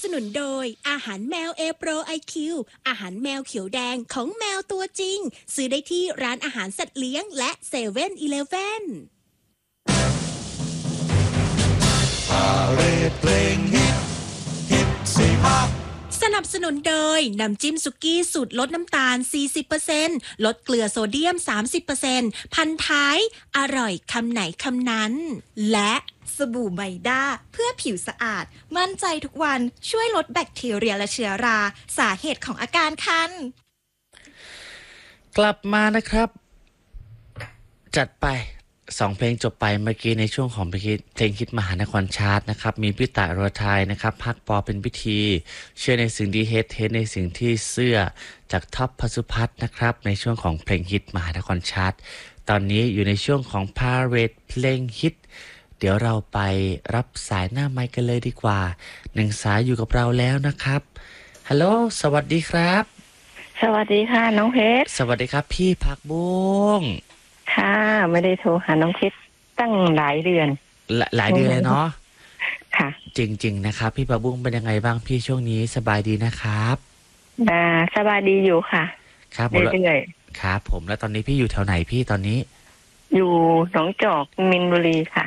สนุนโดยอาหารแมวเอโปรไอคิวอาหารแมวเขียวแดงของแมวตัวจริงซื้อได้ที่ร้านอาหารสัตว์เลี้ยงและ7-Elevenสนับสนุนโดยน้ำจิ้มสุกี้สูตรลดน้ำตาล 40% ลดเกลือโซเดียม 30% พันท้ายอร่อยคำไหนคำนั้นและสบู่ไมด้าเพื่อผิวสะอาดมั่นใจทุกวันช่วยลดแบคทีเรียและเชื้อราสาเหตุของอาการคันกลับมานะครับจัดไป2เพลงจบไปเมื่อกี้ในช่วงของเพลงฮิตมหานครชาร์ตนะครับมีพิตะโรไทยนะครับพักปอเป็นพิธีเชื่อในสิ่งที่เฮดในสิ่งที่เสื้อจากท็อปพสุพัฒน์นะครับในช่วงของเพลงฮิตมหานครชาร์ตตอนนี้อยู่ในช่วงของพาเรดเพลงฮิตเดี๋ยวเราไปรับสายหน้าไมค์กันเลยดีกว่า1สายอยู่กับเราแล้วนะครับฮัลโหลสวัสดีครับสวัสดีค่ะน้องเพชรสวัสดีครับพี่ผักบุ้งค่ะไม่ได้โทรหาน้องเพชรตั้งหลายเดือนหลายเดือนเลยเนาะค่ะจริงๆนะครับพี่ผักบุ้งเป็นยังไงบ้างพี่ช่วงนี้สบายดีนะครับสบายดีอยู่ค่ะครับเรื่อยๆครับผมแล้วตอนนี้พี่อยู่แถวไหนพี่ตอนนี้อยู่หนองจอกมินบุรีค่ะ